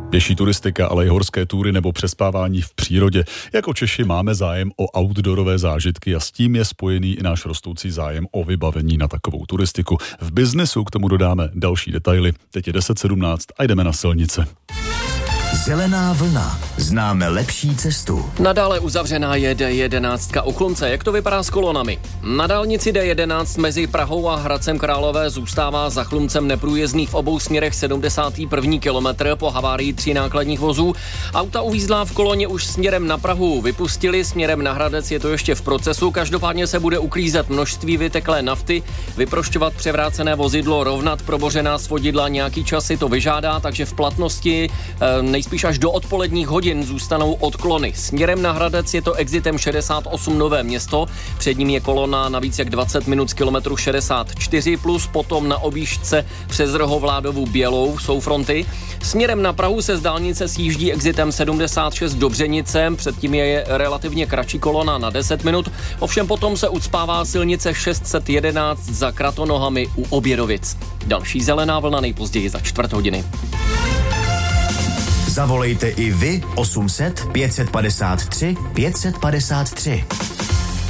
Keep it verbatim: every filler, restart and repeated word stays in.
Pěší turistika, ale i horské túry nebo přespávání v přírodě. Jako Češi máme zájem o outdoorové zážitky a s tím je spojený i náš rostoucí zájem o vybavení na takovou turistiku. V biznesu k tomu dodáme další detaily. Teď je deset sedmnáct a jdeme na silnice. Zelená vlna. Známe lepší cestu. Nadále uzavřená je D jedenáct u Chlumce. Jak to vypadá s kolonami? Na dálnici D jedenáct mezi Prahou a Hradcem Králové zůstává za Chlumcem neprůjezdný v obou směrech sedmdesátý první kilometr po havárii tří nákladních vozů. Auta uvízlá v koloně už směrem na Prahu vypustili, směrem na Hradec je to ještě v procesu. Každopádně se bude uklízet množství vyteklé nafty, vyprošťovat převrácené vozidlo, rovnat probořená svodidla, nějaký čas si to vyžádá, takže v platnosti e, nejspíš až do odpoledních hodin zůstanou odklony. Směrem na Hradec je to exitem šedesát osm Nové Město, před ním je kolona na víc jak dvacet minut z kilometru šedesát čtyři, plus potom na objížďce přes Rohovládovu Bělou jsou fronty. Směrem na Prahu se z dálnice sjíždí exitem sedmdesát šest Dobřenice, předtím je relativně kratší kolona na deset minut, ovšem potom se ucpává silnice šest set jedenáct za Kratonohami u Obědovic. Další zelená vlna nejpozději za čtvrt hodiny. Zavolejte i vy osm set pět set padesát tři pět set padesát tři.